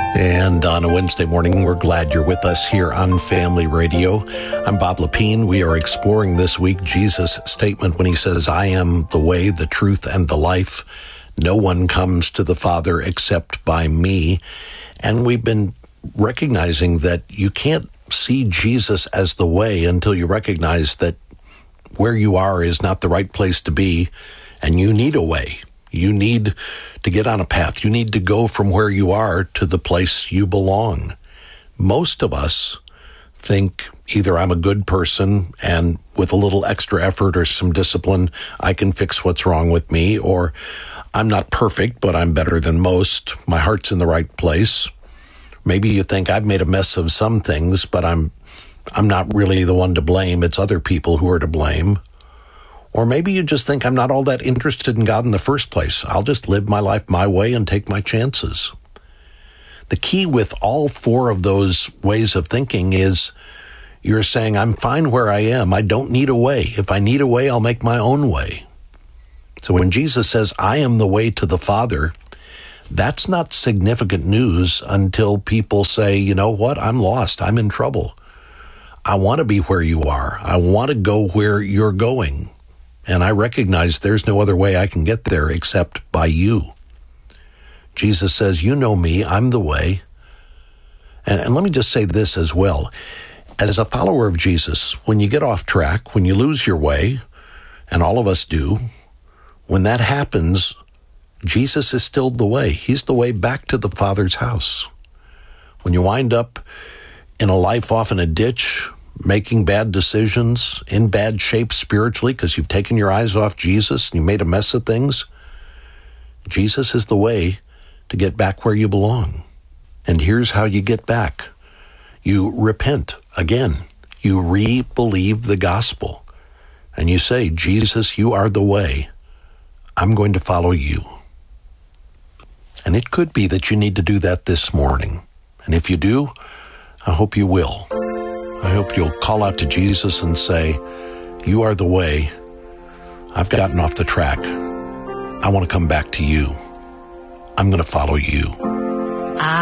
And on a Wednesday morning, we're glad you're with us here on Family Radio. I'm Bob Lepine. We are exploring this week Jesus' statement when he says, I am the way, the truth, and the life. No one comes to the Father except by me. And we've been recognizing that you can't see Jesus as the way until you recognize that where you are is not the right place to be, and you need a way. You need to get on a path. You need to go from where you are to the place you belong. Most of us think either I'm a good person and with a little extra effort or some discipline, I can fix what's wrong with me, or I'm not perfect, but I'm better than most. My heart's in the right place. Maybe you think I've made a mess of some things, but I'm not really the one to blame. It's other people who are to blame. Or maybe you just think I'm not all that interested in God in the first place. I'll just live my life my way and take my chances. The key with all four of those ways of thinking is you're saying, I'm fine where I am. I don't need a way. If I need a way, I'll make my own way. So when Jesus says, I am the way to the Father, that's not significant news until people say, you know what, I'm lost. I'm in trouble. I want to be where you are. I want to go where you're going. And I recognize there's no other way I can get there except by you. Jesus says, you know me, I'm the way. And let me just say this as well. As a follower of Jesus, when you get off track, when you lose your way, and all of us do, when that happens, Jesus is still the way. He's the way back to the Father's house. When you wind up in a life off in a ditch, making bad decisions, in bad shape spiritually because you've taken your eyes off Jesus and you made a mess of things, Jesus is the way to get back where you belong. And here's how you get back. You repent again. You re-believe the gospel. And you say, Jesus, you are the way. I'm going to follow you. And it could be that you need to do that this morning. And if you do, I hope you will. I hope you'll call out to Jesus and say, you are the way. I've gotten off the track. I want to come back to you. I'm going to follow you.